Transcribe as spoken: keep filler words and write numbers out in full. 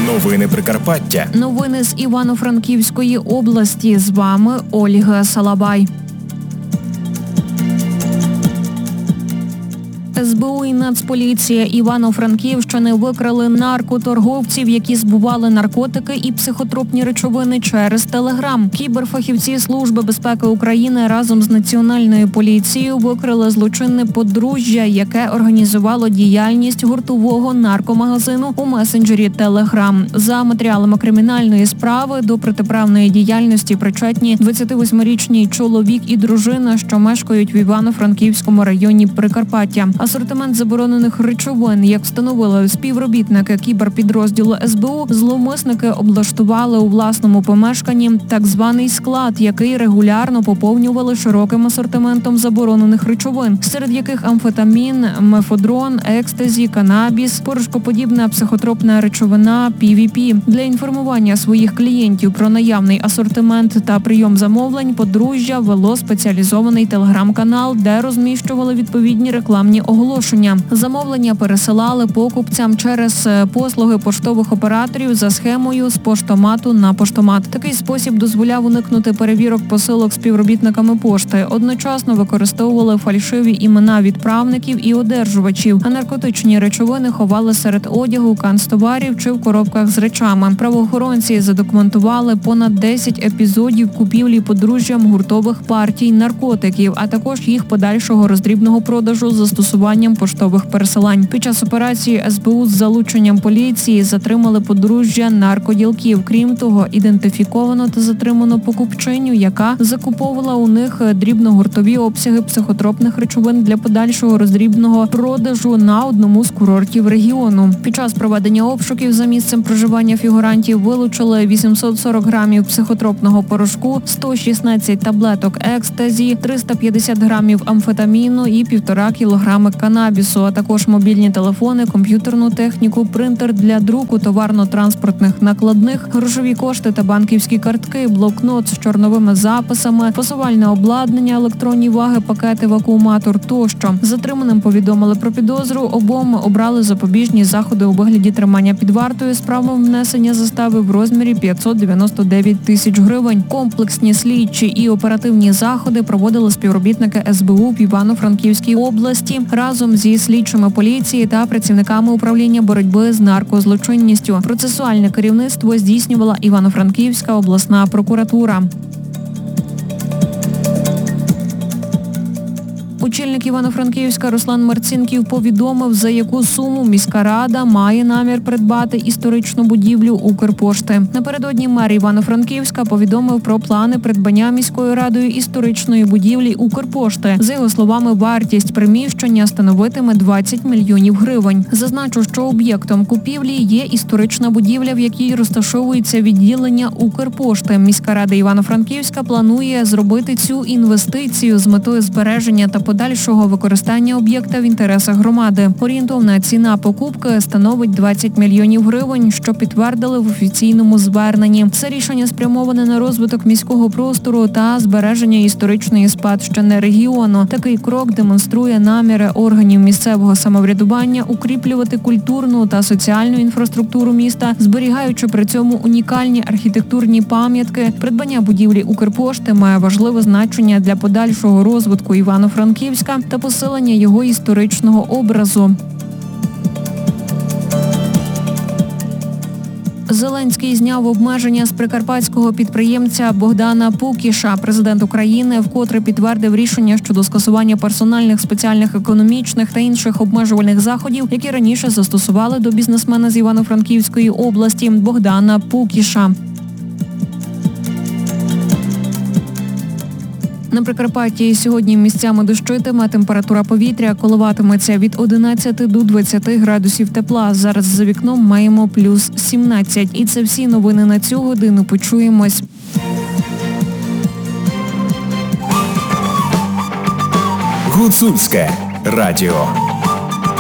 Новини Прикарпаття. Новини з Івано-Франківської області. З вами Ольга Салабай. ес бе у і Нацполіція Івано-Франківщини викрили наркоторговців, які збували наркотики і психотропні речовини через Телеграм. Кіберфахівці Служби безпеки України разом з Національною поліцією викрили злочинне подружжя, яке організувало діяльність гуртового наркомагазину у месенджері Телеграм. За матеріалами кримінальної справи до протиправної діяльності причетні двадцятивосьмирічний чоловік і дружина, що мешкають в Івано-Франківському районі Прикарпаття. Асортимент заборонених речовин, як встановили співробітники кіберпідрозділу ес бе у, зловмисники облаштували у власному помешканні так званий склад, який регулярно поповнювали широким асортиментом заборонених речовин, серед яких амфетамін, мефедрон, екстазі, канабіс, порошкоподібна психотропна речовина, пі ві пі. Для інформування своїх клієнтів про наявний асортимент та прийом замовлень подружжя вело спеціалізований телеграм-канал, де розміщували відповідні рекламні оголошення. Замовлення пересилали покупцям через послуги поштових операторів за схемою з поштомату на поштомат. Такий спосіб дозволяв уникнути перевірок посилок співробітниками пошти. Одночасно використовували фальшиві імена відправників і одержувачів, а наркотичні речовини ховали серед одягу, канцтоварів чи в коробках з речами. Правоохоронці задокументували понад десять епізодів купівлі подружжям гуртових партій наркотиків, а також їх подальшого роздрібного продажу застосування поштових пересилань. Під час операції ес бе у з залученням поліції затримали подружжя наркоділків. Крім того, ідентифіковано та затримано покупчиню, яка закуповувала у них дрібногуртові обсяги психотропних речовин для подальшого роздрібного продажу на одному з курортів регіону. Під час проведення обшуків за місцем проживання фігурантів вилучили вісімсот сорок грамів психотропного порошку, сто шістнадцять таблеток екстазі, триста п'ятдесят грамів амфетаміну і півтора кілограми канабісу, а також мобільні телефони, комп'ютерну техніку, принтер для друку товарно-транспортних накладних, грошові кошти та банківські картки, блокнот з чорновими записами, фасувальне обладнання, електронні ваги, пакети, вакууматор тощо. Затриманим повідомили про підозру, обом обрали запобіжні заходи у вигляді тримання під вартою з правом внесення застави в розмірі п'ятсот дев'яносто дев'ять тисяч гривень. Комплексні слідчі і оперативні заходи проводили співробітники ес бе у в Івано-Франківській області разом зі слідчими поліції та працівниками управління боротьби з наркозлочинністю. Процесуальне керівництво здійснювала Івано-Франківська обласна прокуратура. Очільник Івано-Франківська Руслан Марцінків повідомив, за яку суму міська рада має намір придбати історичну будівлю Укрпошти. Напередодні мер Івано-Франківська повідомив про плани придбання міською радою історичної будівлі Укрпошти. За його словами, вартість приміщення становитиме двадцять мільйонів гривень. Зазначу, що об'єктом купівлі є історична будівля, в якій розташовується відділення Укрпошти. Міська рада Івано-Франківська планує зробити цю інвестицію з метою збереження та подальшого використання об'єкта в інтересах громади. Орієнтовна ціна покупки становить двадцять мільйонів гривень, що підтвердили в офіційному зверненні. Це рішення спрямоване на розвиток міського простору та збереження історичної спадщини регіону. Такий крок демонструє наміри органів місцевого самоврядування укріплювати культурну та соціальну інфраструктуру міста, зберігаючи при цьому унікальні архітектурні пам'ятки. Придбання будівлі Укрпошти має важливе значення для подальшого розвитку Івано-Франківська та посилення його історичного образу. Зеленський зняв обмеження з прикарпатського підприємця Богдана Пукіша. Президент України вкотре підтвердив рішення щодо скасування персональних, спеціальних, економічних та інших обмежувальних заходів, які раніше застосували до бізнесмена з Івано-Франківської області Богдана Пукіша. На Прикарпатті сьогодні місцями дощитиме, температура повітря коливатиметься від одинадцяти до двадцяти градусів тепла. Зараз за вікном маємо плюс сімнадцять. І це всі новини на цю годину. Почуємось. Гуцульське радіо.